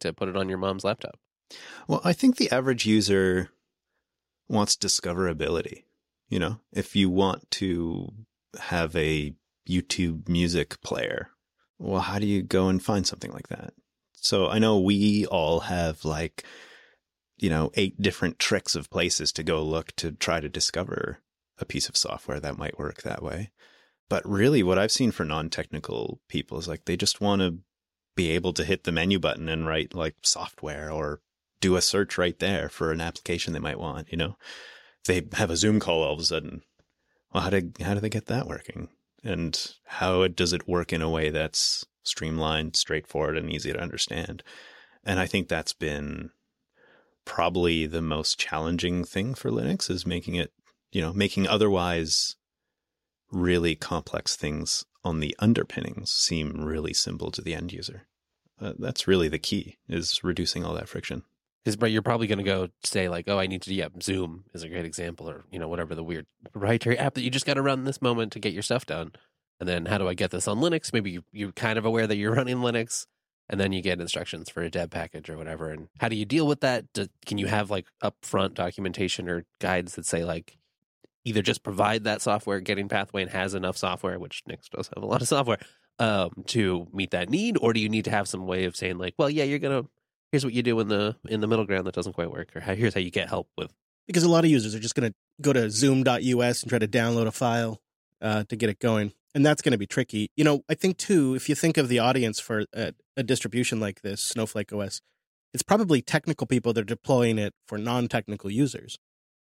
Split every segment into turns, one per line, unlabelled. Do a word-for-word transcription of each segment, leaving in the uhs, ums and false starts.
to put it on your mom's laptop.
Well, I think the average user wants discoverability. You know, if you want to have a YouTube music player, well, how do you go and find something like that? So I know we all have like, you know, eight different tricks of places to go look to try to discover a piece of software that might work that way. But really what I've seen for non-technical people is like they just want to be able to hit the menu button and write like software or do a search right there for an application they might want, you know. They have a Zoom call all of a sudden. Well, how do, how do they get that working? And how does it work in a way that's streamlined, straightforward, and easy to understand? And I think that's been probably the most challenging thing for Linux, is making it, you know, making otherwise really complex things on the underpinnings seem really simple to the end user. Uh, that's really the key, is reducing all that friction.
Because you're probably going to go say like, oh, I need to, yeah, Zoom is a great example, or, you know, whatever the weird proprietary app that you just got to run in this moment to get your stuff done. And then how do I get this on Linux? Maybe you, you're kind of aware that you're running Linux, and then you get instructions for a deb package or whatever. And how do you deal with that? Do, can you have like upfront documentation or guides that say like, either just provide that software, Getting Pathway, and has enough software, which Nix does have a lot of software, um, to meet that need? Or do you need to have some way of saying like, well, yeah, you're going to, here's what you do in the in the middle ground that doesn't quite work, or how, here's how you get help with.
Because a lot of users are just going to go to zoom dot U S and try to download a file uh, to get it going. And that's going to be tricky. You know, I think, too, if you think of the audience for a, a distribution like this, Snowflake O S, it's probably technical people that are deploying it for non-technical users.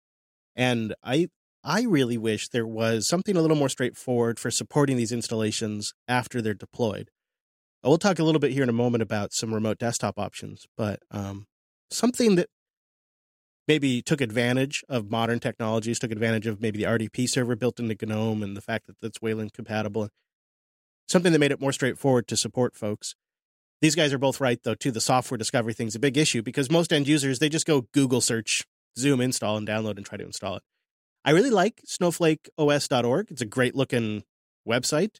And I I really wish there was something a little more straightforward for supporting these installations after they're deployed. We'll talk a little bit here in a moment about some remote desktop options, but um, something that maybe took advantage of modern technologies, took advantage of maybe the R D P server built into GNOME and the fact that it's Wayland compatible. Something that made it more straightforward to support folks. These guys are both right, though, too. The software discovery thing's a big issue because most end users, they just go Google search, Zoom install, and download and try to install it. I really like snowflake O S dot org. It's a great-looking website.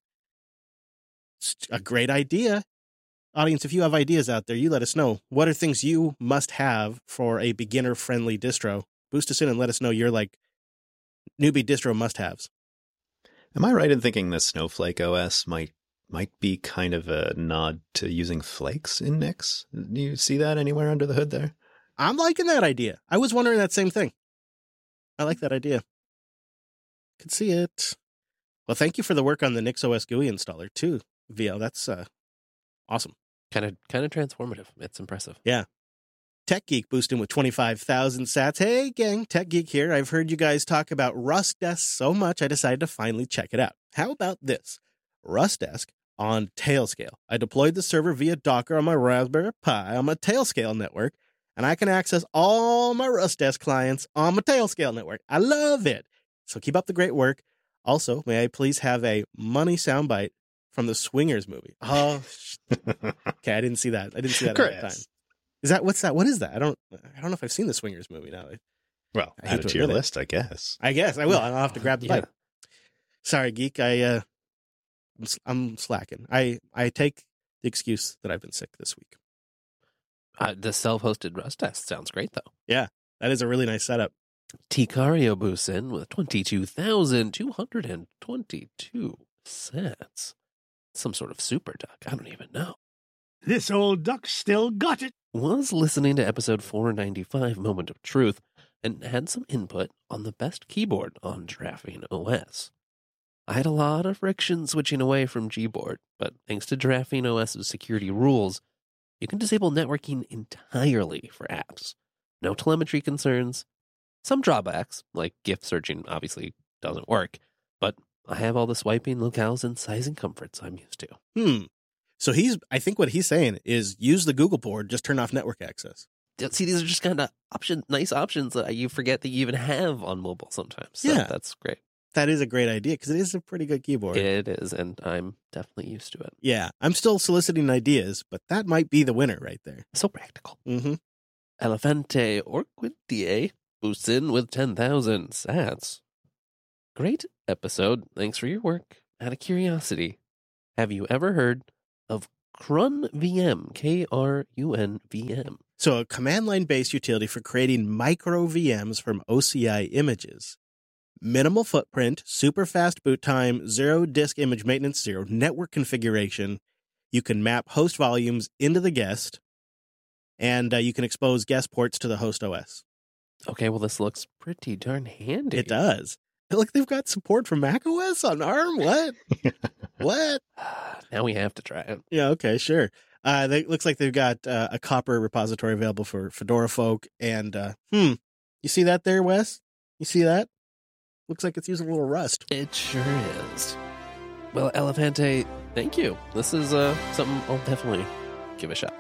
It's a great idea. Audience, if you have ideas out there, you let us know. What are things you must have for a beginner-friendly distro? Boost us in and let us know your, like, newbie distro must-haves.
Am I right in thinking that Snowflake O S might might be kind of a nod to using flakes in Nix? Do you see that anywhere under the hood there?
I'm liking that idea. I was wondering that same thing. I like that idea. Could see it. Well, thank you for the work on the NixOS G U I installer, too, V L. That's uh, awesome.
Kind of kind of transformative. It's impressive.
Yeah. Tech Geek boosting with twenty-five thousand sats. Hey, gang, Tech Geek here. I've heard you guys talk about Rustdesk so much, I decided to finally check it out. How about this? Rustdesk on Tailscale. I deployed the server via Docker on my Raspberry Pi on my Tailscale network, and I can access all my Rustdesk clients on my Tailscale network. I love it. So keep up the great work. Also, may I please have a money soundbite from the Swingers movie? Oh, okay. I didn't see that. I didn't see that at the time. Is that what's that? What is that? I don't. I don't know if I've seen the Swingers movie now.
Well,
I
add
hate
it
to
to your
admit it.
list, I guess.
I guess I will. I'll have to grab the
Yeah.
bite. Sorry, geek. I uh, I'm, s- I'm slacking. I I take the excuse that I've been sick this week.
Uh, the self-hosted Rust test sounds great, though.
That is a really nice setup.
Ticario boosts in with twenty-two thousand two hundred twenty-two sats. Some sort of super duck. I don't even know.
This old duck still got it.
Was listening to episode four ninety-five, Moment of Truth, and had some input on the best keyboard on Graphene O S. I had a lot of friction switching away from Gboard, but thanks to Graphene OS's security rules, you can disable networking entirely for apps. No telemetry concerns. Some drawbacks, like GIF searching obviously doesn't work, but I have all the swiping, locales, and sizing comforts I'm used to.
Hmm. So he's. I think what he's saying is use the Google board. Just turn off network access.
See, these are just kind of option, nice options that you forget that you even have on mobile sometimes. So
Yeah.
that's great.
That is a great idea because it is a pretty good keyboard.
It is, and I'm definitely used to it.
Yeah, I'm still soliciting ideas, but that might be the winner right there.
So practical.
Mm-hmm.
Elefante Orquidie boosts in with ten thousand sats. Great episode. Thanks for your work. Out of curiosity, have you ever heard of KrunVM, K R U N V M.
So a command line based utility for creating micro V Ms from O C I images. Minimal footprint, super fast boot time, zero disk image maintenance, zero network configuration. You can map host volumes into the guest, and uh, you can expose guest ports to the host O S.
Okay, well, this looks pretty darn handy.
It does. Look, they've got support for macOS on ARM. What? What?
Now we have to try it.
Yeah, okay, sure. Uh, they, looks like they've got uh, a Copper repository available for Fedora folk. And, uh, hmm, you see that there, Wes? You see that? Looks like it's using a little Rust.
It sure is. Well, Elefante, thank you. This is uh, something I'll definitely give a shot.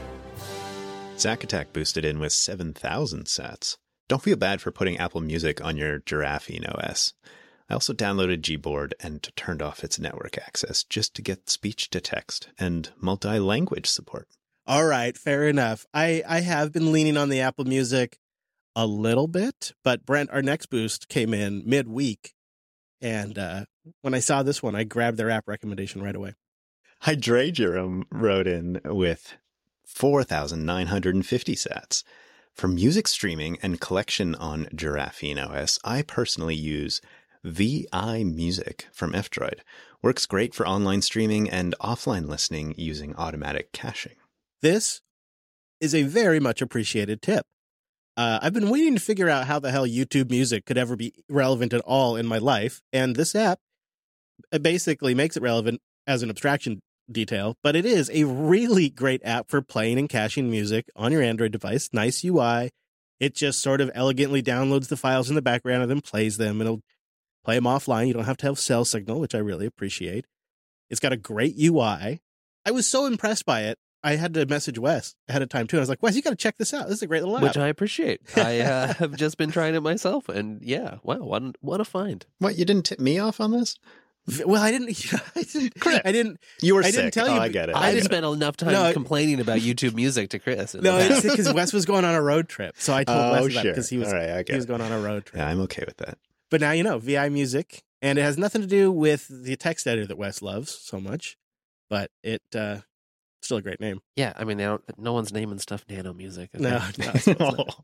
Zack Attack boosted in with seven thousand sats. Don't feel bad for putting Apple Music on your Giraffine O S. I also downloaded Gboard and turned off its network access just to get speech to text and multi-language support.
All right, fair enough. I, I have been leaning on the Apple Music a little bit, but Brent, our next boost came in midweek. And uh, when I saw this one, I grabbed their app recommendation right away.
Hydragerum wrote in with four thousand nine hundred fifty sats. For music streaming and collection on Giraffine O S, I personally use V I Music from F-Droid. Works great for online streaming and offline listening using automatic caching.
This is a very much appreciated tip. Uh, I've been waiting to figure out how the hell YouTube Music could ever be relevant at all in my life, and this app basically makes it relevant as an abstraction detail, but it is a really great app for playing and caching music on your Android device. Nice U I. It just sort of elegantly downloads the files in the background and then plays them. It'll play them offline. You don't have to have cell signal, which I really appreciate. It's got a great U I. I was so impressed by it, I had to message Wes ahead of time, too. And I was like, Wes, you got to check this out. This is a great little app.
Which I appreciate. I uh, have just been trying it myself. And yeah, wow, what, what a find.
What, you didn't tip me off on this?
Well, I didn't. I didn't.
Chris,
I didn't.
You were
I
sick.
didn't tell
oh,
you.
I get it.
I,
I
just
get
spent enough time
No,
complaining about YouTube Music to Chris.
No, it's because Wes was going on a road trip. So I told
Oh,
Wes about
sure.
it because he was,
All right, I get
he was
it.
going on a road trip.
Yeah, I'm okay with that.
But now you know, V I Music. And it has nothing to do with the text editor that Wes loves so much. But it uh still a great name.
Yeah, I mean, they don't, no one's naming stuff Nano Music. Okay?
No, no, it's not.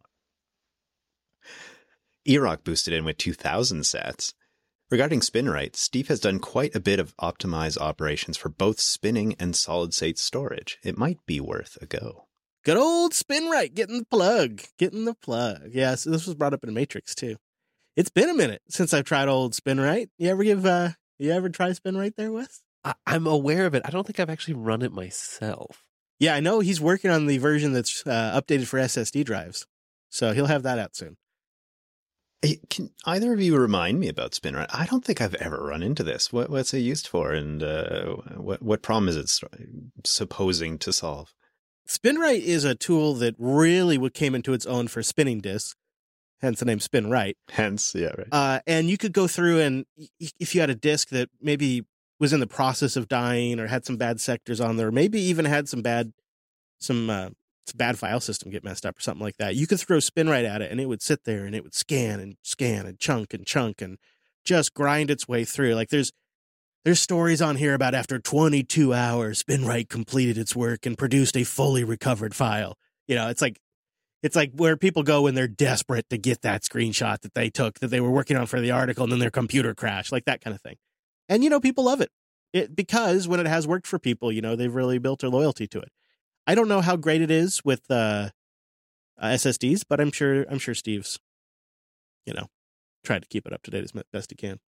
E-Rock boosted in with two thousand sats. Regarding SpinRite, Steve has done quite a bit of optimized operations for both spinning and solid-state storage. It might be worth a go.
Good old SpinRite, getting the plug. Getting the plug. Yeah, so this was brought up in Matrix, too. It's been a minute since I've tried old SpinRite. You ever give, uh, you ever try SpinRite there, Wes?
I, I'm aware of it. I don't think I've actually run it myself.
Yeah, I know he's working on the version that's uh, updated for S S D drives. So he'll have that out soon.
Hey, can either of you remind me about SpinRite? I don't think I've ever run into this. What, what's it used for, and uh, what what problem is it supposing to solve?
SpinRite is a tool that really came into its own for spinning disks, hence the name SpinRite.
Hence, yeah, right.
Uh, and you could go through and if you had a disk that maybe was in the process of dying or had some bad sectors on there, or maybe even had some bad some uh, bad file system get messed up or something like that, you could throw SpinRite at it and it would sit there and it would scan and scan and chunk and chunk and just grind its way through. Like there's there's stories on here about after twenty-two hours, SpinRite completed its work and produced a fully recovered file. You know, it's like it's like where people go when they're desperate to get that screenshot that they took that they were working on for the article and then their computer crashed, like that kind of thing. And, you know, people love it. It because when it has worked for people, you know, they've really built their loyalty to it. I don't know how great it is with uh, uh, S S Ds, but I'm sure I'm sure Steve's, you know, tried to keep it up to date as best he can.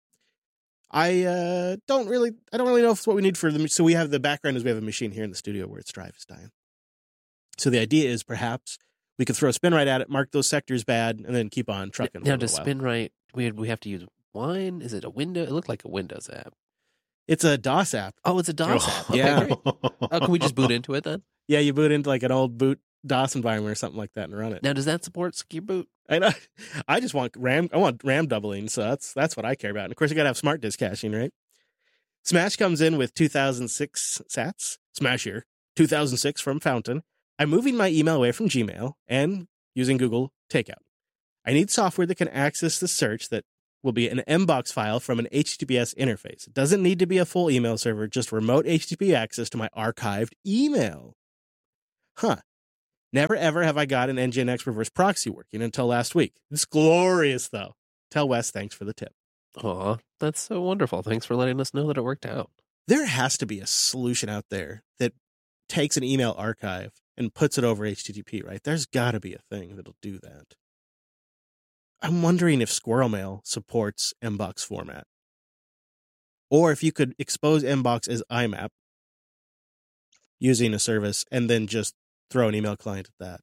I uh, don't really, I don't really know if it's what we need for the. So we have the background is we have a machine here in the studio where its drive is dying. So the idea is perhaps we could throw a SpinRite at it, mark those sectors bad, and then keep on trucking.
Now, does SpinRite, we we have to use Wine? Is it a window? It looked like a Windows app.
It's a DOS app.
Oh, it's a DOS app. Okay,
Yeah.
great. Oh, can we just boot into it then?
Yeah, you boot into like an old boot DOS environment or something like that and run it.
Now, does that support secure boot?
I know. I just want RAM. I want RAM doubling, so that's that's what I care about. And of course, you got to have smart disk caching, right? Smash comes in with two thousand six sats. Smash here, two thousand six from Fountain. I'm moving my email away from Gmail and using Google Takeout. I need software that can access the search that will be an Mbox file from an H T T P S interface. It doesn't need to be a full email server, just remote H T T P access to my archived email. Huh. Never ever have I got an N G N X reverse proxy working until last week. It's glorious, though. Tell Wes thanks for the tip.
Aw, that's so wonderful. Thanks for letting us know that it worked out.
There has to be a solution out there that takes an email archive and puts it over H T T P, right? There's got to be a thing that'll do that. I'm wondering if Squirrel Mail supports Mbox format. Or if you could expose Mbox as I map using a service and then just throw an email client at that.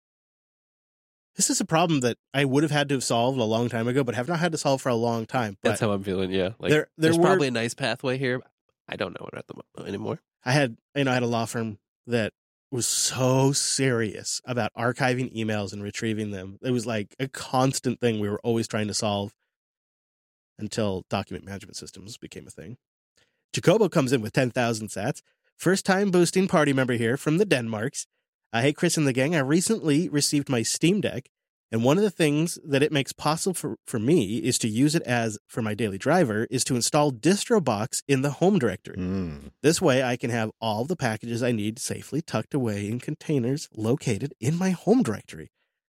This is a problem that I would have had to have solved a long time ago, but have not had to solve for a long time. But
That's how I'm feeling, yeah. Like,
there, there
there's
were,
probably a nice pathway here. I don't know it at the moment anymore.
I had, you know, I had a law firm that was so serious about archiving emails and retrieving them. It was like a constant thing we were always trying to solve until document management systems became a thing. Jacobo comes in with ten thousand sats. First time boosting party member here from the Denmarks. Uh, hey, Chris and the gang, I recently received my Steam Deck, and one of the things that it makes possible for, for me is to use it as, for my daily driver, is to install DistroBox in the home directory.
Mm.
This way I can have all the packages I need safely tucked away in containers located in my home directory.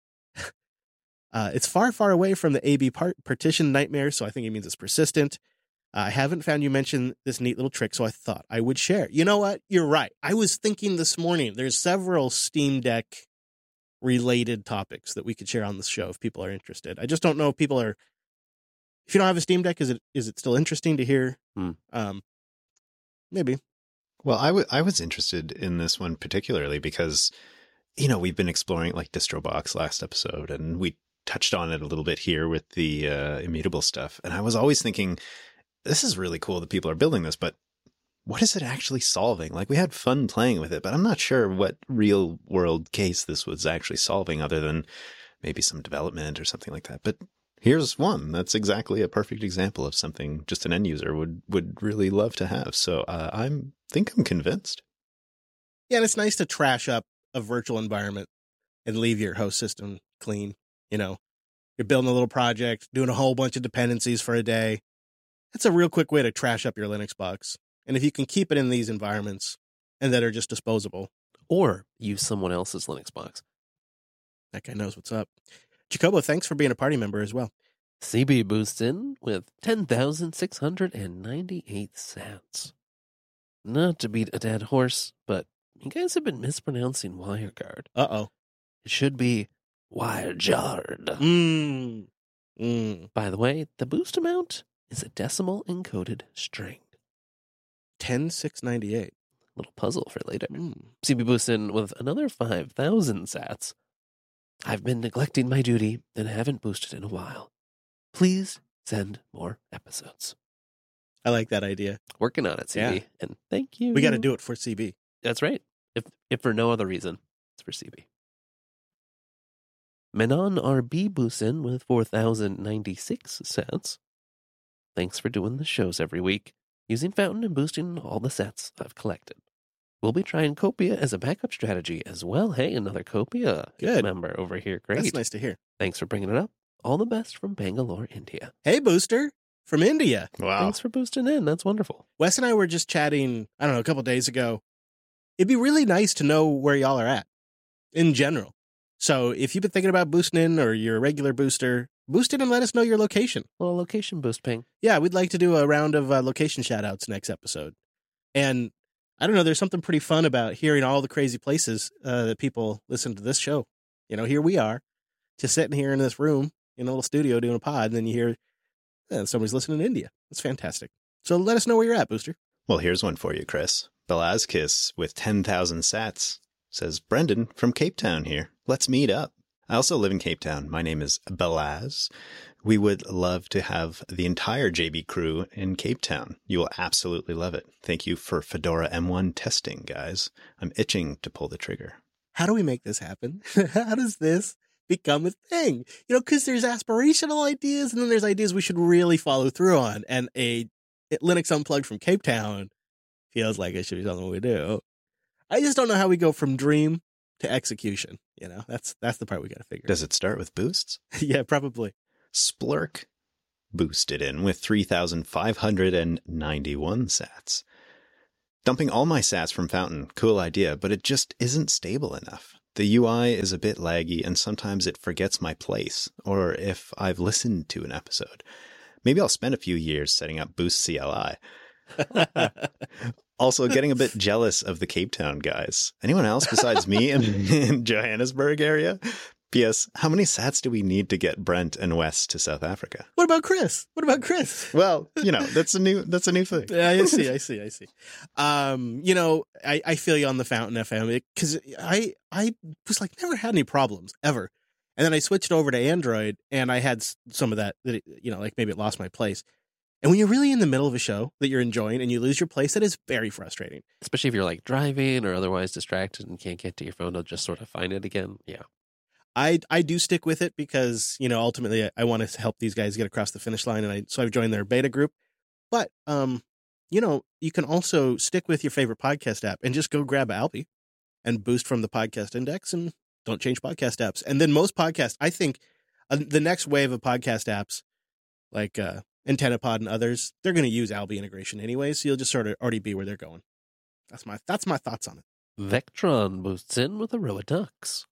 uh, it's far, far away from the A B part- partition nightmare, so I think it means it's persistent. I haven't found you mention this neat little trick, so I thought I would share. You know what? You're right. I was thinking this morning, there's several Steam Deck related topics that we could share on the show if people are interested. I just don't know if people are, if you don't have a Steam Deck, is it is it still interesting to hear?
Hmm.
Um, maybe.
Well, I, w- I was interested in this one particularly because, you know, we've been exploring like DistroBox last episode, and we touched on it a little bit here with the uh, immutable stuff. And I was always thinking, this is really cool that people are building this, but what is it actually solving? Like, we had fun playing with it, but I'm not sure what real world case this was actually solving other than maybe some development or something like that. But here's one that's exactly a perfect example of something just an end user would, would really love to have. So uh, I'm think I'm convinced.
Yeah, and it's nice to trash up a virtual environment and leave your host system clean. You know, you're building a little project, doing a whole bunch of dependencies for a day. That's a real quick way to trash up your Linux box. And if you can keep it in these environments and that are just disposable.
Or use someone else's Linux box.
That guy knows what's up. Jacobo, thanks for being a party member as well.
C B boosts in with ten thousand six hundred ninety-eight sats. Not to beat a dead horse, but you guys have been mispronouncing WireGuard.
Uh-oh.
It should be WireGuard.
Mmm. Mm.
By the way, the boost amount is a decimal encoded string.
ten six ninety-eight.
Little puzzle for later.
Mm.
C B boosts in with another five thousand sats. I've been neglecting my duty and haven't boosted in a while. Please send more episodes.
I like that idea.
Working on it, C B.
Yeah.
And thank you.
We got to do it for C B.
That's right. If if for no other reason, it's for C B. Menon R B boosts in with four thousand ninety-six sats. Thanks for doing the shows every week, using Fountain and boosting all the sets I've collected. We'll be trying Copia as a backup strategy as well. Hey, another Copia
Good.
member over here. Great.
That's nice to hear.
Thanks for bringing it up. All the best from Bangalore, India.
Hey, Booster from India.
Wow.
Thanks for boosting in. That's wonderful.
Wes and I were just chatting, I don't know, a couple days ago. It'd be really nice to know where y'all are at in general. So if you've been thinking about boosting in or you're a regular booster, boost in and let us know your location.
A little location boost ping.
Yeah, we'd like to do a round of uh, location shout-outs next episode. And I don't know, there's something pretty fun about hearing all the crazy places uh, that people listen to this show. You know, here we are, just sitting here in this room in a little studio doing a pod, and then you hear eh, somebody's listening in India. That's fantastic. So let us know where you're at, Booster.
Well, here's one for you, Chris. Belazkiss with ten thousand sats says, Brendan from Cape Town here. Let's meet up. I also live in Cape Town. My name is Belaz. We would love to have the entire J B crew in Cape Town. You will absolutely love it. Thank you for Fedora M one testing, guys. I'm itching to pull the trigger.
How do we make this happen? How does this become a thing? You know, because there's aspirational ideas, and then there's ideas we should really follow through on. And a Linux Unplugged from Cape Town feels like it should be something we do. I just don't know how we go from dream to execution. You know, that's that's the part we got to figure.
Does it start with boosts?
Yeah, probably.
Splurk boosted in with three thousand five hundred ninety-one sats. Dumping all my sats from Fountain, cool idea, but it just isn't stable enough. The U I is a bit laggy, and sometimes it forgets my place, or if I've listened to an episode. Maybe I'll spend a few years setting up Boost C L I. Also, getting a bit jealous of the Cape Town guys. Anyone else besides me in, in Johannesburg area? P S. How many sats do we need to get Brent and Wes to South Africa?
What about Chris? What about Chris?
Well, you know, that's a new that's a new thing.
Yeah, I see, I see, I see. Um, you know, I, I feel you on the Fountain F M because I I was like never had any problems ever, and then I switched over to Android and I had some of that. That it, you know, like maybe it lost my place. And when you're really in the middle of a show that you're enjoying and you lose your place, that is very frustrating.
Especially if you're like driving or otherwise distracted and can't get to your phone to just sort of find it again. Yeah.
I I do stick with it because, you know, ultimately I, I want to help these guys get across the finish line. And I so I've joined their beta group. But, um, you know, you can also stick with your favorite podcast app and just go grab Alby and boost from the podcast index and don't change podcast apps. And then most podcasts, I think uh, the next wave of podcast apps like uh, AntennaPod and others, they're going to use Alby integration anyway. So you'll just sort of already be where they're going. That's my that's my thoughts on it.
Vectron boosts in with Aroa Ducks.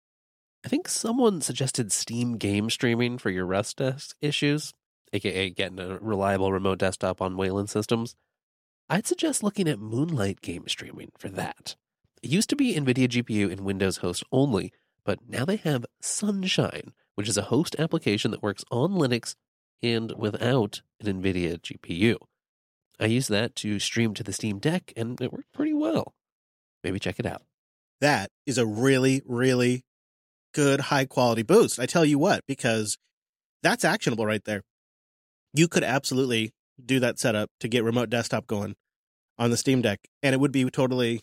I think someone suggested Steam game streaming for your Rust desk issues, aka getting a reliable remote desktop on Wayland systems. I'd suggest looking at Moonlight game streaming for that. It used to be NVIDIA G P U and Windows host only, but now they have Sunshine, which is a host application that works on Linux and without an NVIDIA G P U. I used that to stream to the Steam Deck, and it worked pretty well. Maybe check it out.
That is a really, really good, high-quality boost. I tell you what, because that's actionable right there. You could absolutely do that setup to get remote desktop going on the Steam Deck, and it would be totally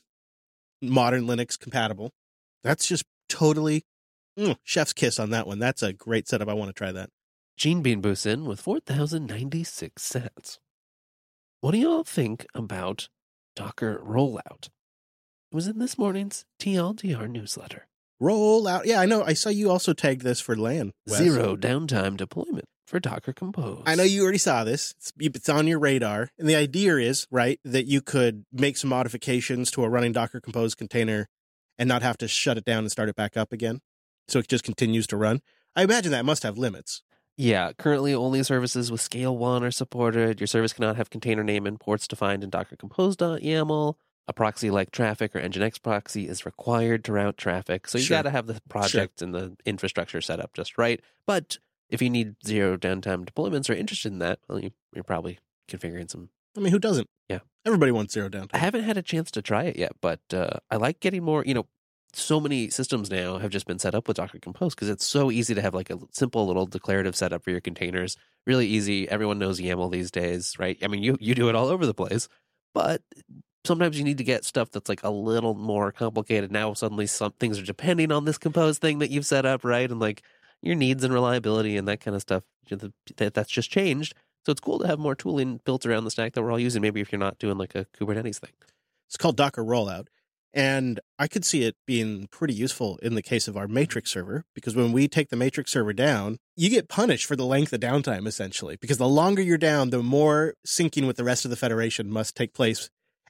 modern Linux compatible. That's just totally mm, chef's kiss on that one. That's a great setup. I want to try that.
Gene Bean boosts in with four thousand ninety-six sats. What do y'all think about Docker rollout? It was in this morning's T L D R newsletter.
Roll out. Yeah, I know. I saw you also tagged this for LAN. Wes.
Zero downtime deployment for Docker Compose.
I know you already saw this. It's, it's on your radar. And the idea is, right, that you could make some modifications to a running Docker Compose container and not have to shut it down and start it back up again. So it just continues to run. I imagine that must have limits.
Yeah, currently only services with Scale one are supported. Your service cannot have container name and ports defined in Docker Compose.yaml. A proxy like Traffic or Nginx proxy is required to route traffic. So you
Sure.
got to have the project
Sure.
and the infrastructure set up just right. But if you need zero downtime deployments or interested in that, well, you, you're probably configuring some.
I mean, who doesn't?
Yeah.
Everybody wants zero downtime.
I haven't had a chance to try it yet, but uh, I like getting more, you know, so many systems now have just been set up with Docker Compose because it's so easy to have like a simple little declarative setup for your containers. Really easy. Everyone knows YAML these days, right? I mean, you, you do it all over the place, but sometimes you need to get stuff that's like a little more complicated. Now suddenly some things are depending on this Compose thing that you've set up, right? And like your needs and reliability and that kind of stuff, that that's just changed. So it's cool to have more tooling built around the stack that we're all using, maybe if you're not doing like a Kubernetes thing.
It's called Docker Rollout. And I could see it being pretty useful in the case of our Matrix server, because when we take the Matrix server down, you get punished for the length of downtime, essentially, because the longer you're down, the more syncing with the rest of the Federation must take place.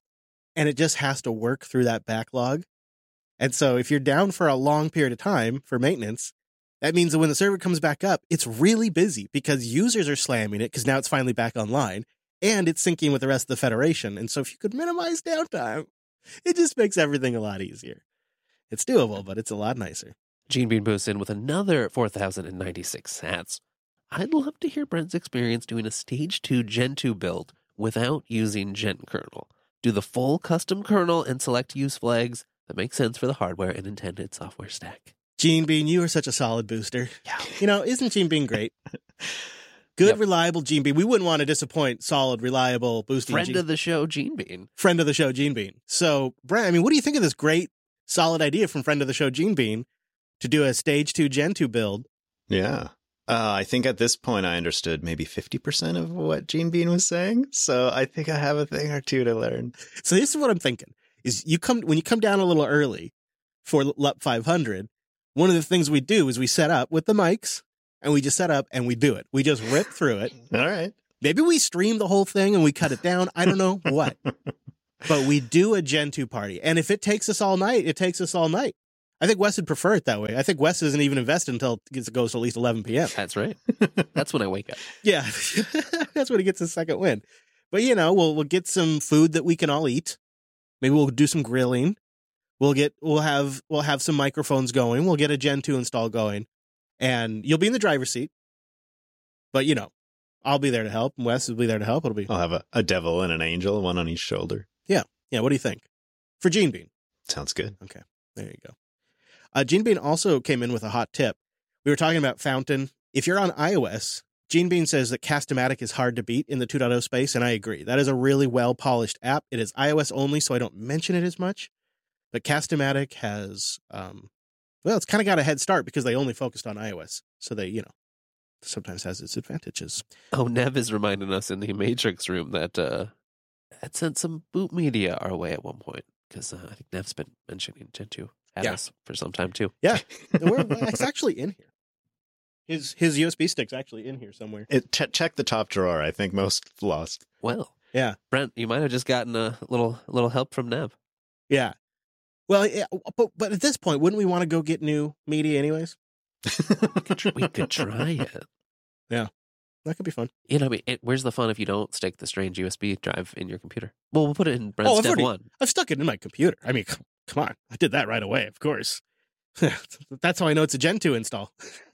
And it just has to work through that backlog. And so if you're down for a long period of time for maintenance, that means that when the server comes back up, it's really busy because users are slamming it because now it's finally back online and it's syncing with the rest of the Federation. And so if you could minimize downtime, it just makes everything a lot easier. It's doable, but it's a lot nicer.
Gene Bean boosts in with another four thousand ninety-six sats. I'd love to hear Brent's experience doing a stage two Gen two build without using Gen kernel. Do the full custom kernel and select use flags that make sense for the hardware and intended software stack.
Gene Bean, you are such a solid booster.
Yeah.
You know, isn't Gene Bean great? Good,
Yep.
reliable Gene Bean. We wouldn't want to disappoint solid, reliable, boosting
Friend
Gene-
of the show, Gene Bean.
friend of the show, Gene Bean. So, Brent, I mean, what do you think of this great, solid idea from friend of the show, Gene Bean, to do a stage two Gen two build?
Yeah. Uh, I think at this point I understood maybe fifty percent of what Gene Bean was saying. So I think I have a thing or two to learn.
So this is what I'm thinking: is you come when you come down a little early for L U P five hundred. One of the things we do is we set up with the mics and we just set up and we do it. We just rip through it.
All right.
Maybe we stream the whole thing and we cut it down. I don't know what. But we do a Gen two party. And if it takes us all night, it takes us all night. I think Wes would prefer it that way. I think Wes isn't even invested until it goes to at least eleven p.m.
That's right. That's when I wake up.
Yeah. That's when he gets his second win. But, you know, we'll we'll get some food that we can all eat. Maybe we'll do some grilling. We'll get we'll have we'll have some microphones going. We'll get a Gen two install going. And you'll be in the driver's seat. But, you know, I'll be there to help. And Wes will be there to help. It'll be
I'll have a, a devil and an angel, one on each shoulder.
Yeah. Yeah. What do you think? For Gene Bean.
Sounds good.
Okay. There you go. Uh, Gene Bean also came in with a hot tip. We were talking about Fountain. If you're on iOS, Gene Bean says that Cast-O-Matic is hard to beat in the two point oh space, and I agree. That is a really well-polished app. It is iOS only, so I don't mention it as much. But Cast-O-Matic has, um, well, it's kind of got a head start because they only focused on iOS. So they, you know, sometimes has its advantages.
Oh, Nev is reminding us in the Matrix room that uh, had sent some boot media our way at one point. Because uh, I think Nev's been mentioning Gen two at
Yeah.
us for some time, too.
Yeah. We're, it's actually in here. His his U S B stick's actually in here somewhere.
It ch- check the top drawer. I think most lost.
Well,
Yeah.
Brent, you might have just gotten a little little help from Nev.
Yeah. Well, yeah, but, but at this point, wouldn't we want to go get new media anyways?
We could, tr- we could try it.
That could be fun.
You know, I mean, it, where's the fun if you don't stick the strange U S B drive in your computer? Well, we'll put it in Brent's
Oh, I've
step
already-
one.
I've stuck it in my computer. I mean, come, come on. I did that right away, of course. That's how I know it's a Gen two install.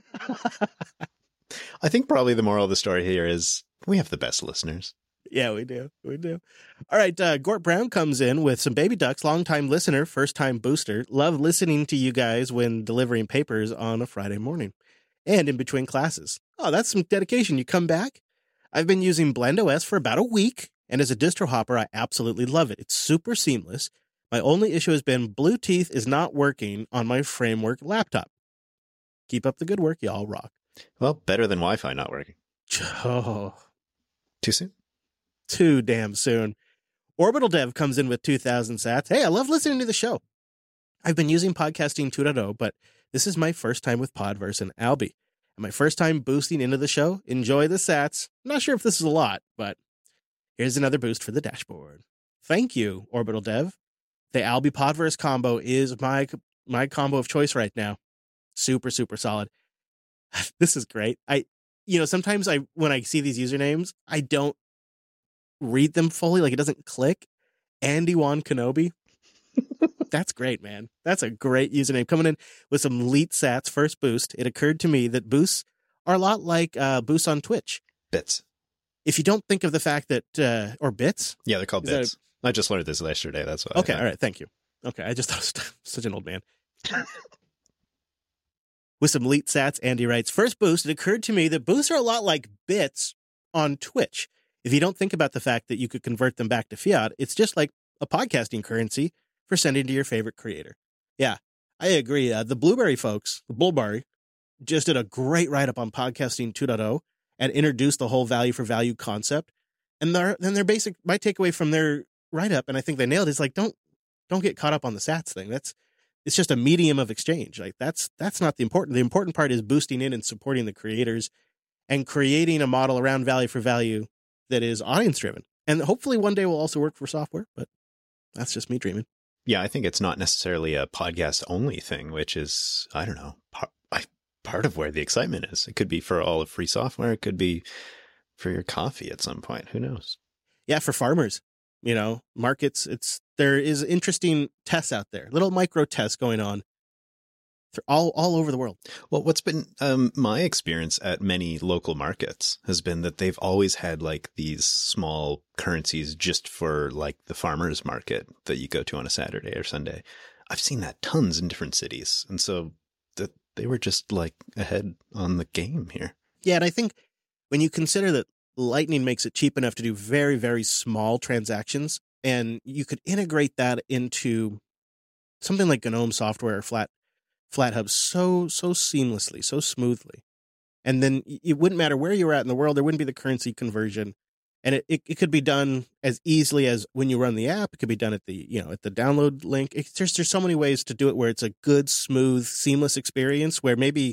I think probably the moral of the story here is we have the best listeners.
Yeah, we do. We do. All right. Uh, Gort Brown comes in with some baby ducks, longtime listener, first time booster. Love listening to you guys when delivering papers on a Friday morning and in between classes. Oh, that's some dedication. You come back. I've been using BlendOS for about a week, and as a distro hopper, I absolutely love it. It's super seamless. My only issue has been Bluetooth is not working on my Framework laptop. Keep up the good work. Y'all rock.
Well, better than Wi-Fi not working.
Oh,
Too soon?
too damn soon. Orbital Dev comes in with two thousand sats. Hey, I love listening to the show. I've been using Podcasting two point oh, but this is my first time with Podverse and Alby. And my first time boosting into the show. Enjoy the sats. I'm not sure if this is a lot, but here's another boost for the dashboard. Thank you, Orbital Dev. The Alby Podverse combo is my my combo of choice right now. Super, super solid. This is great. I, you know, sometimes I, when I see these usernames, I don't read them fully. Like it doesn't click. Andy Wan Kenobi. That's great, man. That's a great username. Coming in with some elite sats first boost. It occurred to me that boosts are a lot like uh, boosts on Twitch.
Bits.
If you don't think of the fact that, uh, or bits.
Yeah, they're called
Is that
bits. I just learned this yesterday. That's why.
Okay. All right. Thank you. Okay. I just thought I was such an old man. With some elite sats, Andy writes, first boost, it occurred to me that boosts are a lot like bits on Twitch. If you don't think about the fact that you could convert them back to fiat, it's just like a podcasting currency for sending to your favorite creator. Yeah, I agree. Uh, the Blueberry folks, the Bullberry, just did a great write-up on Podcasting two point oh and introduced the whole value for value concept. And their, then their basic, my takeaway from their write-up, and I think they nailed it, is like, don't, don't get caught up on the sats thing. That's, it's just a medium of exchange. Like that's, that's not the important. The important part is boosting in and supporting the creators and creating a model around value for value that is audience driven. And hopefully one day will also work for software, but that's just me dreaming.
Yeah, I think it's not necessarily a podcast only thing, which is, I don't know, part, I, part of where the excitement is. It could be for all of free software. It could be for your coffee at some point. Who knows?
Yeah, for farmers, you know, markets, it's, there is interesting tests out there, little micro tests going on all, all over the world.
Well, what's been um, my experience at many local markets has been that they've always had like these small currencies just for like the farmers market that you go to on a Saturday or Sunday. I've seen that tons in different cities. And so that they were just like ahead on the game here.
Yeah. And I think when you consider that Lightning makes it cheap enough to do very, very small transactions, and you could integrate that into something like GNOME software or Flat FlatHub so, so seamlessly, so smoothly. And then it wouldn't matter where you were at in the world. There wouldn't be the currency conversion. And it, it, it could be done as easily as when you run the app. It could be done at the, you know, at the download link. It's just, there's so many ways to do it where it's a good, smooth, seamless experience where maybe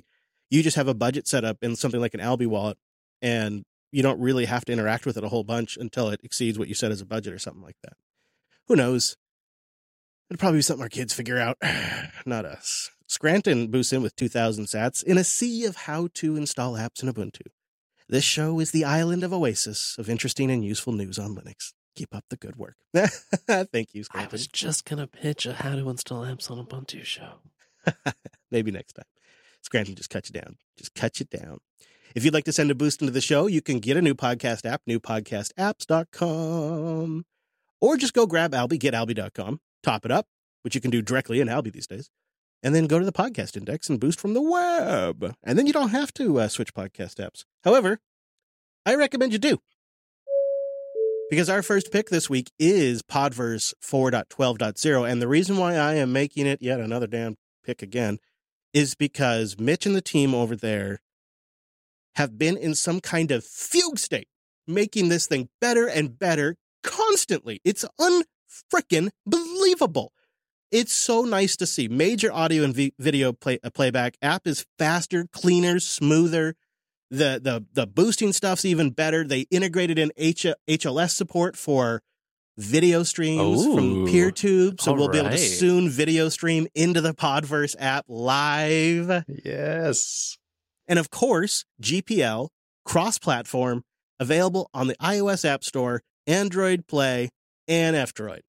you just have a budget set up in something like an Alby wallet, and you don't really have to interact with it a whole bunch until it exceeds what you set as a budget or something like that. Who knows? It'll probably be something our kids figure out, not us. Scranton boosts in with two thousand sats in a sea of how to install apps in Ubuntu. This show is the island of oasis of interesting and useful news on Linux. Keep up the good work. Thank you, Scranton.
I was just going to pitch a how to install apps on Ubuntu show.
Maybe next time. Scranton just cut you down. Just cut you down. If you'd like to send a boost into the show, you can get a new podcast app, new podcast apps dot com. Or just go grab Alby, get alby dot com, top it up, which you can do directly in Alby these days, and then go to the podcast index and boost from the web. And then you don't have to uh, switch podcast apps. However, I recommend you do. Because our first pick this week is Podverse four point twelve point oh, and the reason why I am making it yet another damn pick again is because Mitch and the team over there have been in some kind of fugue state, making this thing better and better constantly. It's unfrickin' believable. It's so nice to see. Major audio and v- video play, uh, playback. App is faster, cleaner, smoother. The the the boosting stuff's even better. They integrated in H- HLS support for video streams
Ooh,
from PeerTube, so
all
we'll be able to
right.
soon video stream into the Podverse app live.
Yes.
And of course, G P L, cross-platform, available on the iOS App Store, Android Play, and F-Droid.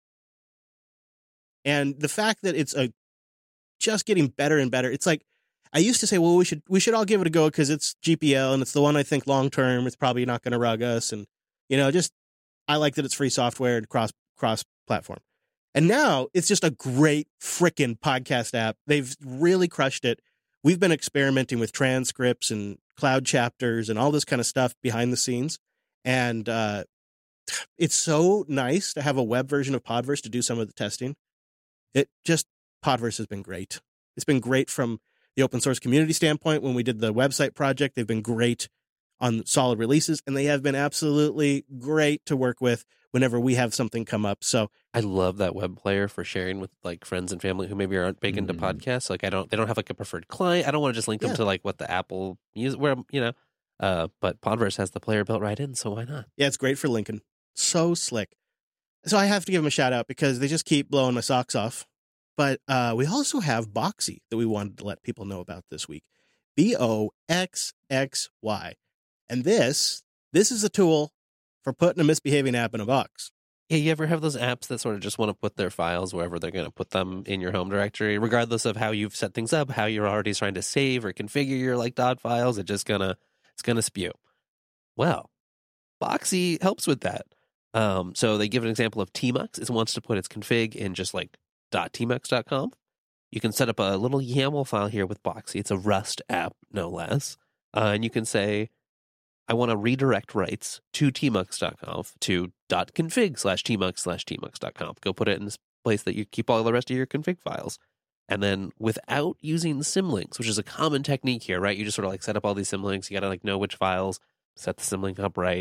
And the fact that it's a just getting better and better, it's like, I used to say, well, we should we should all give it a go because it's G P L and it's the one I think long-term, it's probably not going to rug us. And, you know, just, I like that it's free software and cross, cross-platform. And now it's just a great frickin' podcast app. They've really crushed it. We've been experimenting with transcripts and cloud chapters and all this kind of stuff behind the scenes. And uh, it's so nice to have a web version of Podverse to do some of the testing. It just, Podverse has been great. It's been great from the open source community standpoint. When we did the website project, they've been great on solid releases, and they have been absolutely great to work with whenever we have something come up. So
I love that web player for sharing with like friends and family who maybe aren't big into
Mhm.
podcasts. Like I don't, they don't have like a preferred client. I don't want to just link them
Yeah.
to like what the Apple use, where you know. Uh, but Podverse has the player built right in, so why not?
yeah, it's great for Lincoln. So slick. So I have to give them a shout out because they just keep blowing my socks off. But uh, we also have Boxy that we wanted to let people know about this week. B O X X Y. And this, this is a tool for putting a misbehaving app in a box.
Yeah, you ever have those apps that sort of just want to put their files wherever they're going to put them in your home directory, regardless of how you've set things up, how you're already trying to save or configure your like dot files? It's just gonna, it's gonna spew. Well, Boxy helps with that. Um, so they give an example of Tmux. It wants to put its config in just like .tmux dot com. You can set up a little YAML file here with Boxy. It's a Rust app, no less. Uh, and you can say, I want to redirect rights to tmux dot conf to .config slash tmux slash tmux dot conf. Go put it in this place that you keep all the rest of your config files. And then without using symlinks, which is a common technique here, right? You just sort of like set up all these symlinks. You got to like know which files, set the symlink up right.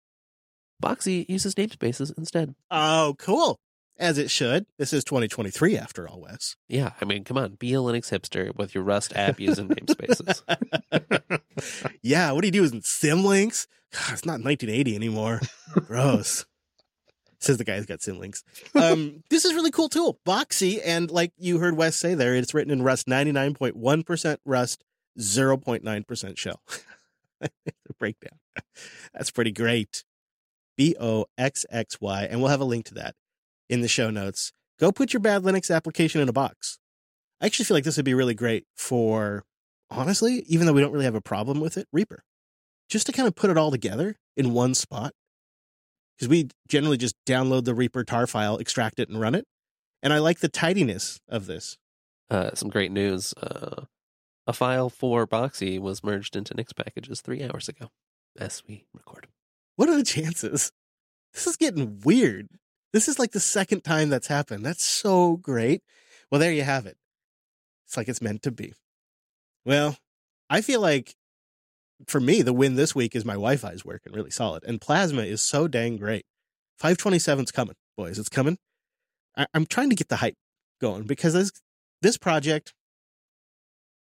Boxy uses namespaces instead.
Oh, cool. As it should. This is twenty twenty-three after all, Wes.
Yeah, I mean, come on, be a Linux hipster with your Rust app using namespaces.
Yeah, what do you do? Is Symlinks? God, it's not nineteen eighty anymore. Gross. Says the guy who's got Symlinks. Um, this is a really cool tool. Boxy, and like you heard Wes say there, it's written in Rust, ninety-nine point one percent Rust, zero point nine percent shell. The breakdown. That's pretty great. B O X X Y, and we'll have a link to that in the show notes. Go put your bad Linux application in a box. I actually feel like this would be really great for, honestly, even though we don't really have a problem with it, Reaper. Just to kind of put it all together in one spot. Because we generally just download the Reaper tar file, extract it, and run it. And I like the tidiness of this.
Uh, some great news. Uh, a file for Boxy was merged into Nix packages three hours ago as we record.
What are the chances? This is getting weird. This is like the second time that's happened. That's so great. Well, there you have it. It's like it's meant to be. Well, I feel like for me, the win this week is my Wi-Fi is working really solid. And Plasma is so dang great. five twenty-seven's coming, boys. It's coming. I- I'm trying to get the hype going because this, this project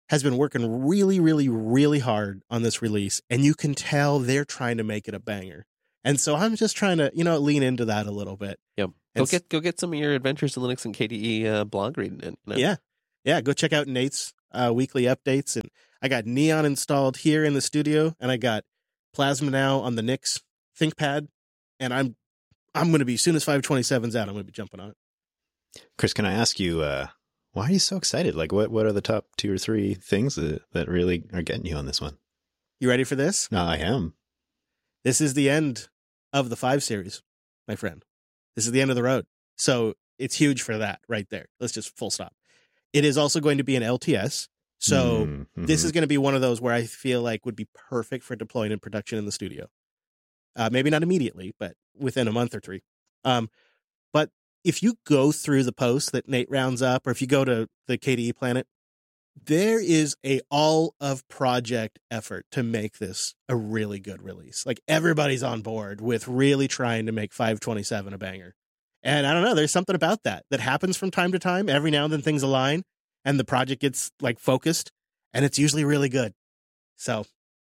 has been working really, really, really hard on this release, and you can tell they're trying to make it a banger. And so I'm just trying to, you know, lean into that a little bit.
Yep. Go get go get some of your Adventures in Linux and K D E uh, blog reading in. You know?
Yeah. Yeah. Go check out Nate's uh, weekly updates. And I got Neon installed here in the studio, and I got Plasma now on the Nix ThinkPad. And I'm I'm going to be, as soon as five twenty-seven's out, I'm going to be jumping on it.
Chris, can I ask you, uh, why are you so excited? Like, what, what are the top two or three things that, that really are getting you on this one?
You ready for this?
No, I am.
This is the end of the five series, my friend. This is the end of the road. So it's huge for that right there. Let's just full stop. It is also going to be an L T S. So
Mm-hmm.
this is going to be one of those where I feel like would be perfect for deploying in production in the studio. Uh, maybe not immediately, but within a month or three. Um, but if you go through the posts that Nate rounds up, or if you go to the K D E Planet, there is a all of project effort to make this a really good release. Like, everybody's on board with really trying to make five twenty-seven a banger. And I don't know, there's something about that that happens from time to time. Every now and then things align and the project gets like focused, and it's usually really good. So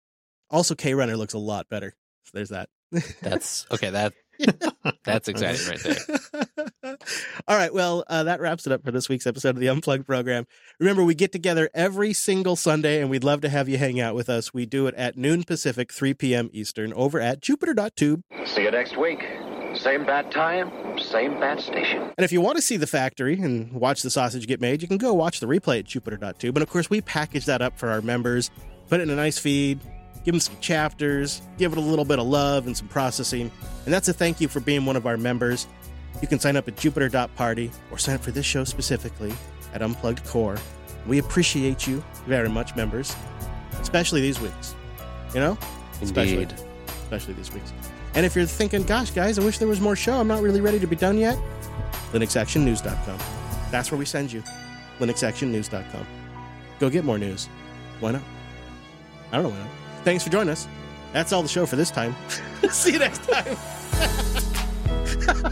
also K-Runner looks a lot better. So there's that.
That's okay. That that's exciting right there.
All right. Well, uh, that wraps it up for this week's episode of the Unplugged program. Remember, we get together every single Sunday, and we'd love to have you hang out with us. We do it at noon Pacific, three p.m. Eastern, over at Jupiter dot tube.
See you next week. Same bad time, same bad station.
And if you want to see the factory and watch the sausage get made, you can go watch the replay at Jupiter dot tube. And of course, we package that up for our members, put it in a nice feed, give them some chapters, give it a little bit of love and some processing. And that's a thank you for being one of our members. You can sign up at Jupiter dot party or sign up for this show specifically at Unplugged Core. We appreciate you very much, members, especially these weeks. You know? Especially,
Indeed.
especially these weeks. And if you're thinking, gosh, guys, I wish there was more show, I'm not really ready to be done yet, Linux Action News dot com. That's where we send you. Linux Action News dot com. Go get more news. Why not? I don't know why not. Thanks for joining us. That's all the show for this time. See you next time.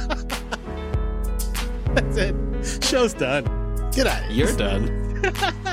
That's it. Show's done. Get out of here.
You're done.